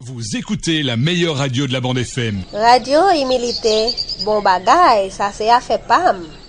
Vous écoutez la meilleure radio de la bande FM. Radio Imilité, bon bagay, ça c'est à fait pam.